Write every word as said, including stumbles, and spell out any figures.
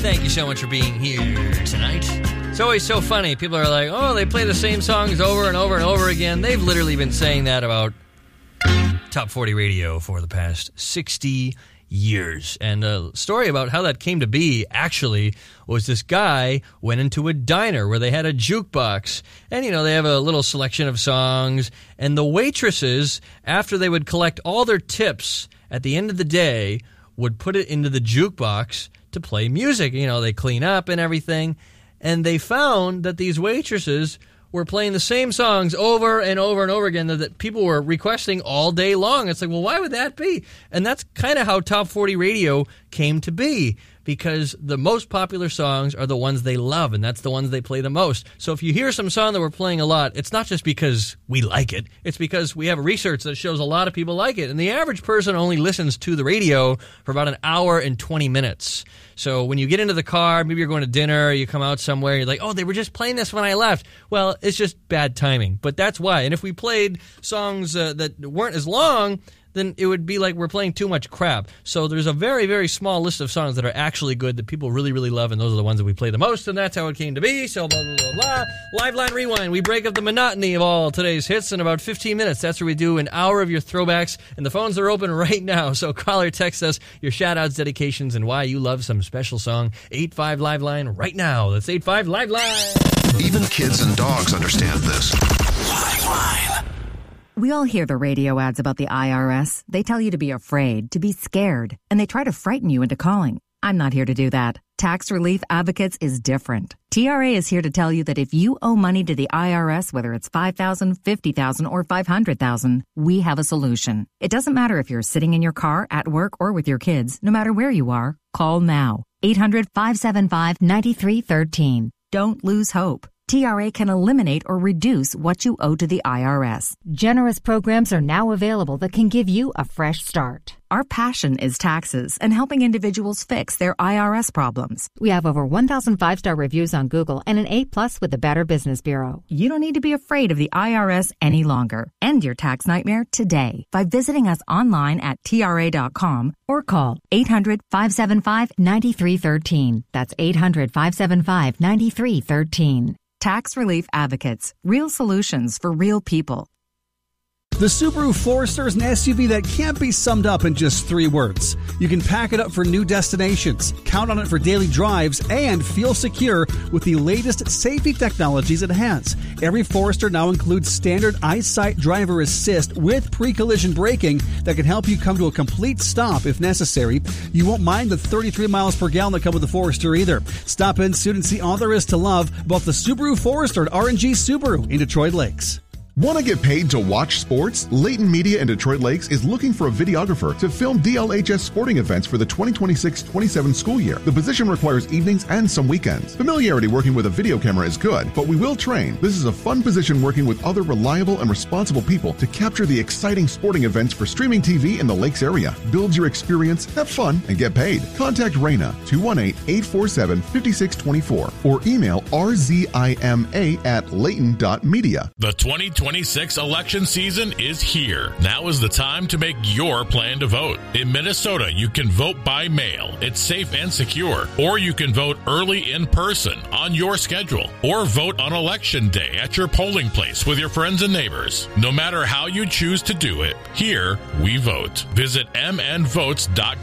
Thank you so much for being here tonight. It's always so funny. People are like, oh, they play the same songs over and over and over again. They've literally been saying that about Top forty Radio for the past sixty years. And a story about how that came to be actually was this guy went into a diner where they had a jukebox. And, you know, they have a little selection of songs. And the waitresses, after they would collect all their tips at the end of the day, would put it into the jukebox to play music. You know, they clean up and everything. And they found that these waitresses were playing the same songs over and over and over again that, that people were requesting all day long. It's like, well, why would that be? And that's kind of how Top forty Radio came to be, because the most popular songs are the ones they love, and that's the ones they play the most. So if you hear some song that we're playing a lot, it's not just because we like it. It's because we have research that shows a lot of people like it. And the average person only listens to the radio for about an hour and twenty minutes. So when you get into the car, maybe you're going to dinner, you come out somewhere, you're like, oh, they were just playing this when I left. Well, it's just bad timing. But that's why. And if we played songs uh, that weren't as long, then it would be like we're playing too much crap. So there's a very, very small list of songs that are actually good that people really, really love, and those are the ones that we play the most, and that's how it came to be. So blah, blah, blah, blah. Live Line Rewind. We break up the monotony of all today's hits in about fifteen minutes. That's where we do an hour of your throwbacks, and the phones are open right now. So call or text us your shout-outs, dedications, and why you love some special song. eight five Live Line right now. That's eight five Live Line. Even kids and dogs understand this. Live Line. We all hear the radio ads about the I R S. They tell you to be afraid, to be scared, and they try to frighten you into calling. I'm not here to do that. Tax Relief Advocates is different. T R A is here to tell you that if you owe money to the I R S, whether it's five thousand dollars, fifty thousand dollars, or five hundred thousand dollars, we have a solution. It doesn't matter if you're sitting in your car, at work, or with your kids. No matter where you are, call now. eight hundred, five seven five, nine three one three. Don't lose hope. T R A can eliminate or reduce what you owe to the I R S. Generous programs are now available that can give you a fresh start. Our passion is taxes and helping individuals fix their I R S problems. We have over one thousand five-star reviews on Google and an A plus with the Better Business Bureau. You don't need to be afraid of the I R S any longer. End your tax nightmare today by visiting us online at T R A dot com or call eight hundred, five seven five, nine three one three. That's eight hundred, five seven five, nine three one three. Tax Relief Advocates. Real solutions for real people. The Subaru Forester is an S U V that can't be summed up in just three words. You can pack it up for new destinations, count on it for daily drives, and feel secure with the latest safety technologies it has. Every Forester now includes standard EyeSight driver assist with pre-collision braking that can help you come to a complete stop if necessary. You won't mind the thirty-three miles per gallon that come with the Forester either. Stop in soon and see all there is to love about the Subaru Forester at R and G Subaru in Detroit Lakes. Want to get paid to watch sports? Layton Media in Detroit Lakes is looking for a videographer to film D L H S sporting events for the twenty twenty-six twenty-seven school year. The position requires evenings and some weekends. Familiarity working with a video camera is good, but we will train. This is a fun position working with other reliable and responsible people to capture the exciting sporting events for streaming T V in the Lakes area. Build your experience, have fun, and get paid. Contact Raina, two one eight, eight four seven, five six two four, or email r z i m a at layton dot media. The twenty twenty-six election season is here. Now is the time to make your plan to vote. In Minnesota, you can vote by mail. It's safe and secure. Or you can vote early in person on your schedule. Or vote on election day at your polling place with your friends and neighbors. No matter how you choose to do it, here we vote. Visit m n votes dot